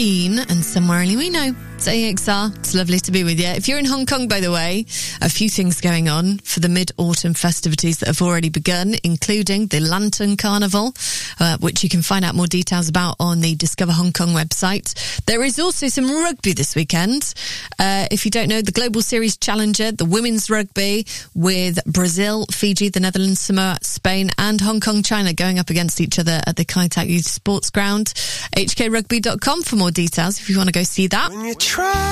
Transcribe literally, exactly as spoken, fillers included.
Keen and Somewhere Only We Know. It's A X R. It's lovely to be with you. If you're in Hong Kong, by the way, a few things going on for the mid-autumn festivities that have already begun, including the Lantern Carnival, uh, which you can find out more details about on the Discover Hong Kong website. There is also some rugby this weekend. Uh, if you don't know, the Global Series Challenger, the women's rugby, with Brazil, Fiji, the Netherlands, Samoa, Spain, and Hong Kong, China going up against each other at the Kai Tak Youth Sports Ground. H K rugby dot com for more details if you want to go see that. When you try